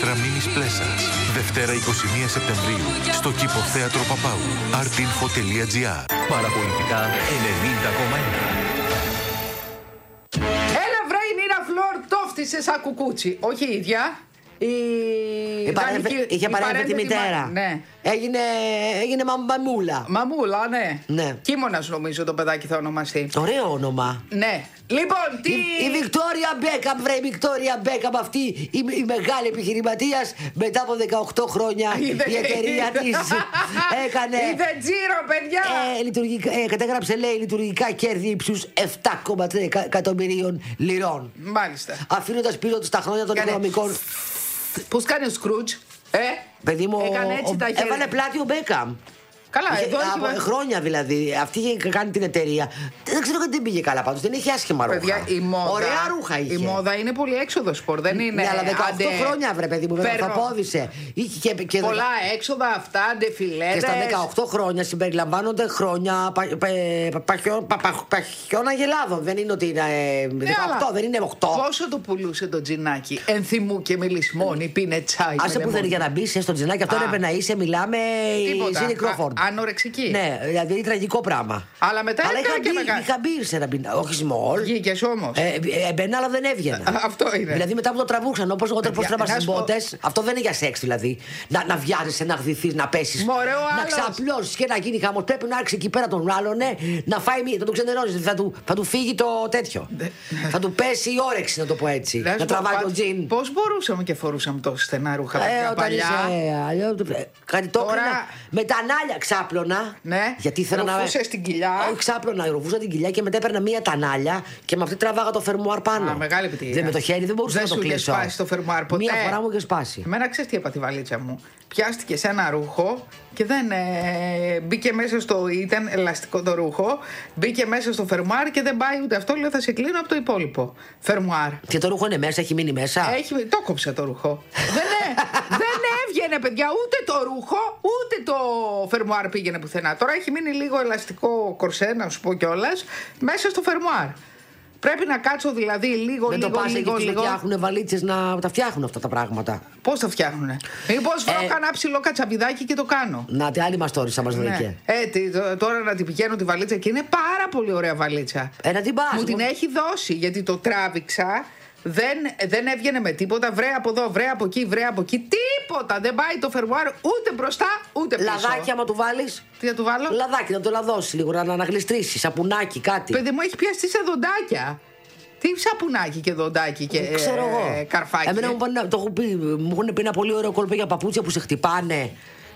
θέατρα Μίνης Πλέσας. Δευτέρα 21 Σεπτεμβρίου στο Κήπο Θέατρο Παπάου. artinfo.gr. Παραπολιτικά 90,1. Έλα βρε η Νίνα Φλόρ, το φτύσε σαν κουκούτσι. Όχι η ίδια. Είχε παρέμβει τη μητέρα. Ναι. Έγινε μαμούλα. Μαμούλα, ναι. Ναι. Κίμωνας νομίζω το παιδάκι θα ονομαστεί. Ωραίο όνομα. Ναι. Λοιπόν, τι. Η Βικτόρια Μπέκαμ, βρε, η Βικτόρια Μπέκαμ, αυτή η μεγάλη επιχειρηματίας, μετά από 18 χρόνια η εταιρεία της έκανε. Είδε τζίρο, παιδιά! Κατέγραψε, λέει, λειτουργικά κέρδη ύψους 7,3 εκατομμυρίων λιρών. Μάλιστα. Αφήνοντας πίσω τους τα χρόνια των οικονομικών. Πώς κάνει ο Σκρούτζ, Παιδί μου, τα έβαλε πλάτη ο Μπέκαμ. Καλά, εδώ από χρόνια δηλαδή. Αυτή είχε κάνει την εταιρεία. Δεν ξέρω γιατί δεν πήγε καλά πάντως. Δεν είχε άσχημα ρούχα. Παιδιά, η μόδα, ωραία ρούχα είχε. Η μόδα είναι πολύ έξοδο σπορ. Δεν είναι. Ναι, αλλά 18 χρόνια, βρε παιδί μου, θα πόδισε. Πολλά έξοδα αυτά, ντεφιλέτες. Και στα 18 χρόνια συμπεριλαμβάνονται χρόνια παχιών αγελάδων. Δεν είναι ότι είναι 18, δεν είναι 8. Πόσο το πουλούσε το τζινάκι. Ενθυμού και με λησμόνι, πίνε τσάι. Άσε που δεν είναι για να μπει στο τζινάκι, αυτό έπρεπε να είσαι, μιλάμε, η Ζήνη Κρόφορντ. Ανορεξική. Ναι, δηλαδή τραγικό πράγμα. Αλλά μετά είχα μπει σε ένα μπει. Όχι σμόλ. Βγήκες όμως. Έμπαινα, αλλά δεν έβγαινα. Αυτό είναι. Δηλαδή μετά που το τραβούξαν, όπως εγώ τραβούσα στις μπότες. Αυτό δεν είναι για σεξ δηλαδή. Να βιάζεσαι, να γδυθείς, να πέσεις. Να ξαπλώσεις και να γίνει χαμός. Πρέπει να άρχισε εκεί πέρα τον άλλον, να φάει μία, να τον ξενερώσεις. Θα του φύγει το τέτοιο. Θα του πέσει η όρεξη, να το πω έτσι. Να τραβάει το τζιν. Πώς μπορούσαμε και φορούσαμε τόσο στενά ρούχα παλιά. Κάτι το έκανα με τα νάλια. Ξάπλωνα. Ναι. Γιατί ήθελα να. Ρουφούσες την κοιλιά. Όχι, ξάπλωνα, ρουφούσα την κοιλιά και μετά έπαιρνα μία τανάλια και με αυτή τραβάγα το φερμουάρ πάνω. Μεγάλη επιτυχία. Δεν με το χέρι δεν μπορούσα να το κλείσω. Δεν σου είχε σπάσει το φερμουάρ ποτέ. Μία φορά μου είχε σπάσει. Εμένα ξέρεις τι έπα τη βαλίτσα μου. Πιάστηκε σε ένα ρούχο και δεν μπήκε μέσα στο. Ήταν ελαστικό το ρούχο. Μπήκε μέσα στο φερμουάρ και δεν πάει ούτε αυτό. Λέω θα σε κλείνω από το υπόλοιπο φερμουάρ. Και το ρούχο είναι μέσα, έχει μείνει μέσα. Το κόψε το ρούχο. δεν έβγαινε, παιδιά, ούτε το ρούχο ούτε το φερμουάρ πήγαινε πουθενά. Τώρα έχει μείνει λίγο ελαστικό κορσέ, να σου πω κιόλας, μέσα στο φερμουάρ. Πρέπει να κάτσω δηλαδή λίγο. Δεν το πας εκεί να φτιάχνουν βαλίτσες να τα φτιάχνουν αυτά τα πράγματα. Πώς τα φτιάχνουνε? Μήπως βρω κανένα ψηλό κατσαβιδάκι και το κάνω. Να, τι άλλη μαστόρισα μας βρήκε. Τώρα να την πηγαίνω τη βαλίτσα και είναι πάρα πολύ ωραία βαλίτσα. Να την πας. Μου την έχει δώσει γιατί το τράβηξα. Δεν έβγαινε με τίποτα. Βρε από εδώ, βρε από εκεί, βρε από εκεί. Τίποτα. Δεν πάει το φερμουάρ ούτε μπροστά ούτε πίσω. Λαδάκι, άμα του βάλεις. Τι θα του βάλω? Λαδάκι, να το λαδώσει λίγο, να αναγλιστρήσει. Σαπουνάκι, κάτι. Παιδί μου, έχει πιαστεί σε δοντάκια. Τι σαπουνάκι και δοντάκι και καρφάκι. Εμένα μου έχουν πει ένα πολύ ωραίο κόλπο για παπούτσια που σε χτυπάνε.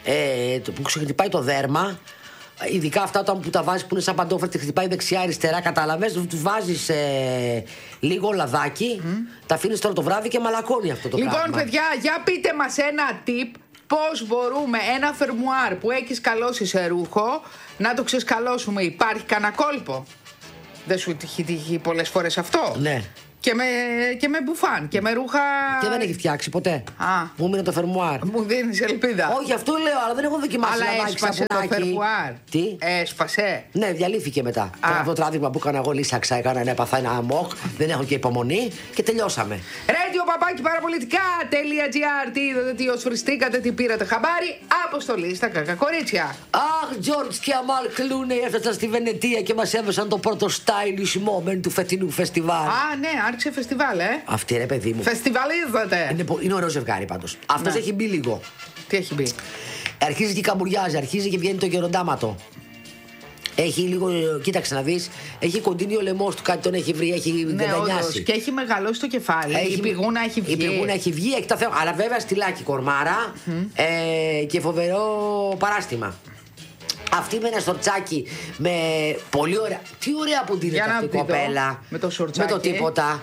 Που σε χτυπάει το δέρμα. Ειδικά αυτά όταν που τα βάζεις που είναι σαν παντόφερτη, χτυπάει δεξιά-αριστερά, κατάλαβες. Του βάζεις λίγο λαδάκι, τα αφήνεις τώρα το βράδυ και μαλακώνει αυτό το πράγμα. Λοιπόν, παιδιά, για πείτε μας ένα tip. Πώς μπορούμε ένα φερμουάρ που έχεις καλώσει σε ρούχο να το ξεσκαλώσουμε? Υπάρχει κανένα κόλπο? Δεν σου έχει τύχει πολλές φορές αυτό? Ναι. Και με μπουφάν και με ρούχα. Και δεν έχει φτιάξει ποτέ. Μου μείνει το φερμουάρ. Μου δίνεις ελπίδα. Όχι, αυτό λέω, αλλά δεν έχω δοκιμάσει. Αλλά έσπασε το φερμουάρ. Τι? Έσπασε. Ναι, διαλύθηκε μετά. Αυτό το τράβηγμα που έκανα εγώ, λύσαξα, έκανα ένα έπαθα ένα αμόκ. Δεν έχω και υπομονή και τελειώσαμε. Radio παπάκι παραπολιτικά.gr. Τι είδατε, τι οσφριστήκατε, τι πήρατε χαμπάρι? Αποστολή στα κακά κορίτσια. Αχ, George και Αμάλ Κλούνεϊ έφτασαν στη Βενετία και μας έβεσαν το πρώτο stylish moment του φετινού φεστιβάλ. Ναι, άρχισε φεστιβάλ, Αυτή ρε παιδί μου. Φεστιβαλίζεται. Είναι ωραίο ζευγάρι πάντως. Αυτός έχει μπει λίγο. Τι έχει μπει? Αρχίζει και καμπουριάζει, αρχίζει και βγαίνει το γεροντάματο. Έχει λίγο, κοίταξε να δεις, έχει κοντίνει ο λαιμός του, κάτι τον έχει βρει, έχει δεντανιάσει. Και έχει μεγαλώσει το κεφάλι. Η πηγούνα έχει βγει. Η πηγούνα έχει βγει, έχει τα θέματα. Αλλά βέβαια στυλάκι κορμάρα και φοβερό παράστημα. Αυτή με ένα σορτσάκι με πολύ ωραία. Τι ωραία που δίνεται αυτή η κοπέλα. Με το σορτσάκι. Με το τίποτα.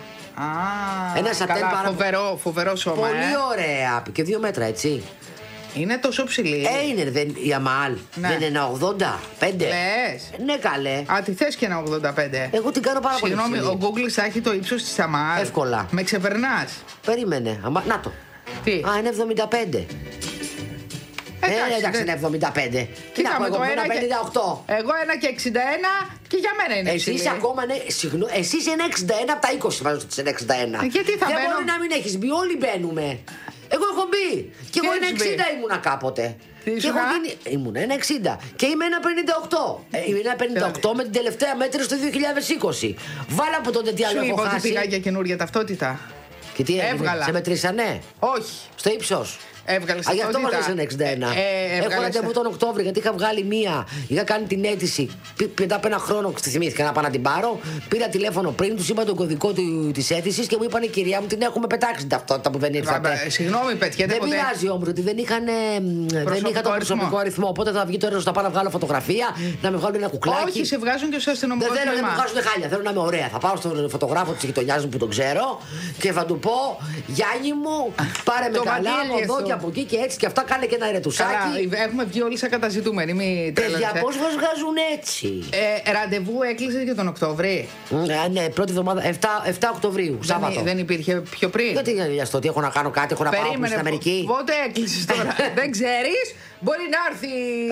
Ένα σατέν φοβερό σώμα. Πολύ ωραία. Και 2 μέτρα, έτσι. Είναι τόσο ψηλή. Είναι η Αμάλ. Ναι. Δεν είναι 85. Λες? Ναι, καλέ. Τι θες και ένα 85? Εγώ την κάνω πάρα πολύ. Συγγνώμη, ο Google θα έχει το ύψος της Αμάλ. Εύκολα. Με ξεπερνάς. Περίμενε. Να το. Τι? Είναι 75. Εντάξει, είναι 75. Κοίτα, με το 58. Εγώ 1,61 και για μένα είναι ψηλή. Εσύ ακόμα εσύ είσαι 61 από τα 20 βάζω ότι είσαι 61. Γιατί θα δεν μπαίνω? μπορεί να μην έχεις μπει, όλοι μπαίνουμε. Εγώ έχω μπει. Γιατί? Και εγώ 1,60 ήμουνα κάποτε. Και έχω γίνει. Ήμουν 1,60 και είμαι 1,58. Είμαι 1,58 με την τελευταία μέτρηση το 2020. Βάλα από τότε τι άλλο έχω χάσει. Σου είπα ότι πήγα για καινούρια ταυτότητα. Και τι έγινε, σε μετρήσανε? Όχι. Στο ύψος? Έβγαλε γι' αυτό μας λες 61. Έχω ραντεβού τον Οκτώβριο γιατί είχα βγάλει μία. Είχα κάνει την αίτηση. Μετά από ένα χρόνο θυμήθηκα να πάω να την πάρω. Πήρα τηλέφωνο πριν, τους είπα τον κωδικό της αίτησης και μου είπαν: κυρία μου, την έχουμε πετάξει την ταυτότητα που δεν ήρθατε. Συγγνώμη, πετιέται δεν ποτέ. πειράζει όμως ότι δεν είχα το προσωπικό αριθμό. Οπότε θα βγει τώρα να πάω να βγάλω φωτογραφία, να με βγάλουν ένα κουκλάκι. Όχι, σε βγάζουν και στο αστυνομικό τμήμα. Δεν θέλω να με βγάζουν χάλια. Θέλω να είμαι ωραία. Θα πάω στον φωτογράφο της γειτονιάς μου που τον ξέρω και θα του πω: Γιάννη μου, πάρε με καλά από εδώ και από εκεί και έτσι και αυτά, κάνε και ένα ρετουσάκι. Καλά, έχουμε βγει όλοι σαν καταζητούμενοι. Μην παιδιά, πώς μας βγάζουν έτσι. Ραντεβού έκλεισε για τον Οκτώβρη. Ναι, πρώτη εβδομάδα, 7 Οκτωβρίου, Σάββατο. Δεν υπήρχε πιο πριν. Γιατί για το ότι έχω να κάνω κάτι, έχω να πάω στην Αμερική. Πότε έκλεισε τώρα, δεν ξέρεις. Μπορεί να έρθει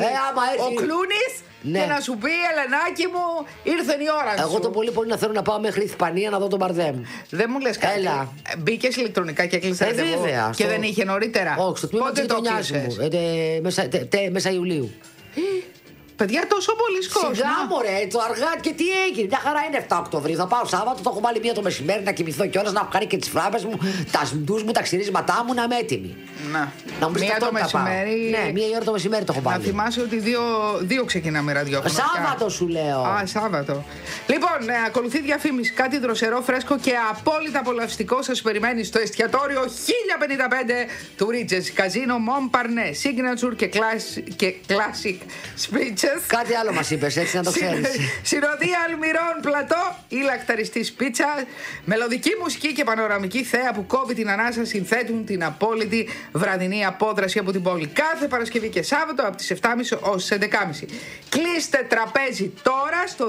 ο Κλούνης. Ναι. Και να σου πει, Ελενάκη μου, ήρθε η ώρα σου. Εγώ το πολύ να θέλω να πάω μέχρι Ισπανία να δω τον Μπαρδέμ. Δεν μου λες κάτι. Μπήκες ηλεκτρονικά και έκλεισε ραντεβού. Βέβαια. Και δεν είχε νωρίτερα. Όχι, στο τμήμα της γειτονιάς μου. Μέσα Ιουλίου. Παιδιά, τόσο πολύ κόσμο. Σιγά μωρέ, το αργά και τι έγινε. Μια χαρά είναι 7 Οκτωβρίου. Θα πάω Σάββατο, το έχω βάλει μία το μεσημέρι να κοιμηθώ κιόλας, να έχω κάνει και τις φράπες μου, τα σντούς μου, τα ξυρίσματά μου να είμαι έτοιμη. Να μου πεις μία το μεσημέρι. Ναι, μία ώρα το μεσημέρι το έχω βάλει. Να θυμάσαι ότι δύο ξεκινάμε ραδιόφωνο. Σάββατο σου λέω. Σάββατο. Λοιπόν, ακολουθεί διαφήμιση. Κάτι δροσερό, φρέσκο και απόλυτα απολαυστικό σας περιμένει στο εστιατόριο 1055 του Regency Casino Montparnasse. Signature και Classic Speeches. Κάτι άλλο μας είπες, έτσι να το ξέρεις. Συνοδεία αλμυρών πλατό ή λαχταριστής πίτσα. Μελωδική μουσική και πανοραμική θέα που κόβει την ανάσα συνθέτουν την απόλυτη βραδινή απόδραση από την πόλη. Κάθε Παρασκευή και Σάββατο από τις 7.30 ως 11.30. Κλείστε τραπέζι τώρα στο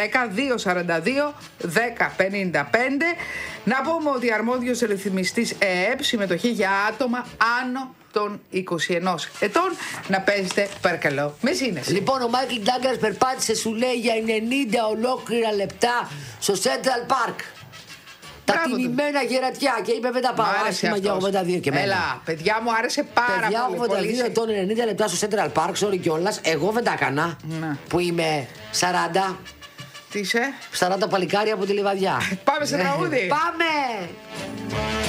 210-242-1055. Να πούμε ότι αρμόδιος ρυθμιστής ΕΕΠ, συμμετοχή για άτομα άνω των 21 ετών. Να παίζετε παρακαλώ με σύνεση. Λοιπόν, ο Μάικλ Ντάγκρας περπάτησε, σου λέει, για 90 ολόκληρα λεπτά στο Central Park. Τα τιμημένα γερατιά και είπε δεν τα πάω άσχημα για 82 και μένα. Έλα, παιδιά μου άρεσε πάρα πολύ. Παιδιά, 82 ετών 90 λεπτά στο Central Park, sorry κιόλας, εγώ δεν τα έκανα. Που είμαι 40. Τι είσαι? 40 παλικάρια από τη Λιβαδιά. Πάμε σε τραγούδι. Πάμε!